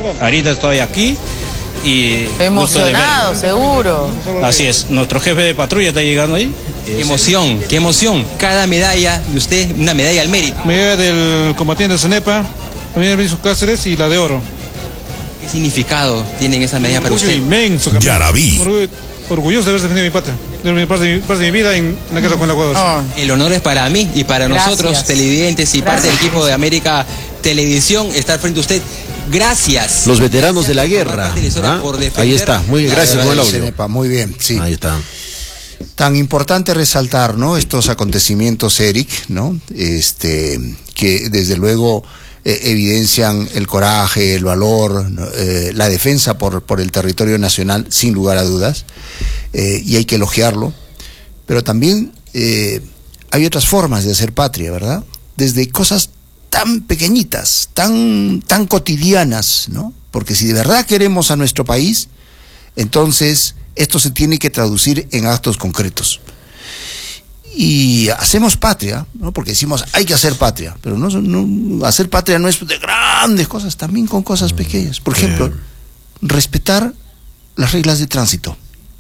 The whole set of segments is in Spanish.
Ahorita estoy aquí y emocionado, seguro. Así es, nuestro jefe de patrulla está llegando ahí. Qué emoción. Cada medalla de usted, una medalla al mérito. Medalla del combatiente de Cenepa, también el Cáceres y la de oro. ¿Qué significado tienen esas medallas para usted? Inmenso. Yarabí. Orgulloso de haber defendido mi patria, de parte de mi vida en la guerra con el Ecuador. El honor es para mí y para nosotros, televidentes y parte del equipo de América Televisión, estar frente a usted. Gracias. Los veteranos de la guerra. Ahí está, muy gracias por el audio. Cenepa, muy bien, sí. Ahí está. Tan importante resaltar, ¿no?, estos acontecimientos, Eric, ¿no? Que desde luego evidencian el coraje, el valor, la defensa por el territorio nacional, sin lugar a dudas, y hay que elogiarlo. Pero también hay otras formas de hacer patria, ¿verdad? Desde cosas tan pequeñitas, tan cotidianas, ¿no? Porque si de verdad queremos a nuestro país, entonces esto se tiene que traducir en actos concretos. Y hacemos patria, ¿no? Porque decimos hay que hacer patria, pero no hacer patria no es de grandes cosas, también con cosas pequeñas. Por ejemplo, respetar las reglas de tránsito.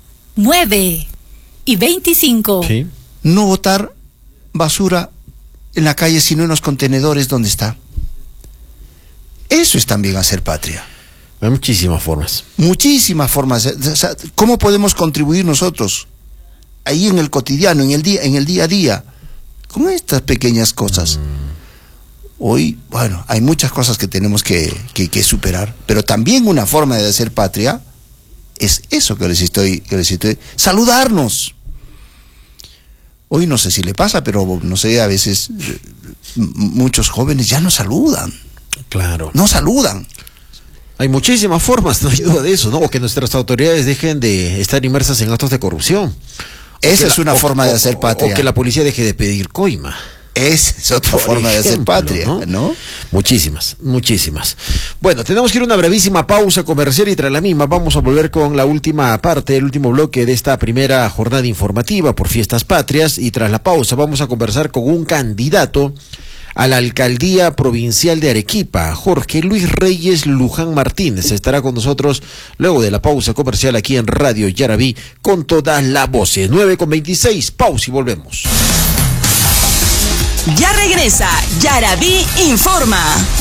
9:25. Sí. No botar basura en la calle, sino en los contenedores donde está. Eso es también hacer patria. Hay muchísimas formas. Muchísimas formas. O sea, ¿cómo podemos contribuir nosotros ahí en el cotidiano, en el día a día, con estas pequeñas cosas? Hoy, bueno, hay muchas cosas que tenemos que superar, pero también una forma de hacer patria es eso que les estoy saludarnos. Hoy no sé si le pasa, pero no sé, a veces muchos jóvenes ya no saludan. Claro. No saludan. Hay muchísimas formas, no hay duda de eso, ¿no? O que nuestras autoridades dejen de estar inmersas en actos de corrupción. Esa es una forma de hacer patria. O que la policía deje de pedir coima. Esa es otra forma de hacer patria, ¿no? Muchísimas. Bueno, tenemos que ir a una brevísima pausa comercial y tras la misma vamos a volver con la última parte, el último bloque de esta primera jornada informativa por Fiestas Patrias, y tras la pausa vamos a conversar con un candidato a la alcaldía provincial de Arequipa, Jorge Luis Reyes Luján Martínez. Estará con nosotros luego de la pausa comercial aquí en Radio Yarabí con todas las voces. 9:26, pausa y volvemos. Ya regresa Yarabí Informa.